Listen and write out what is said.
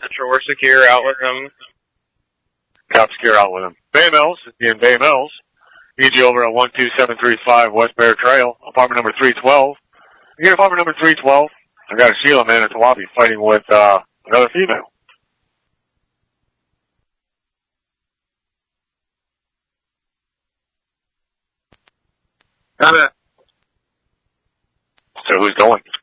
Metro, we're secure out with him. Cop secure out with him. Bay Mills, in Bay Mills. Need you over at 12735 West Bear Trail, apartment number 312. You get apartment number 312. I got a Sheila man at the lobby fighting with, another female. Got it. So who's going?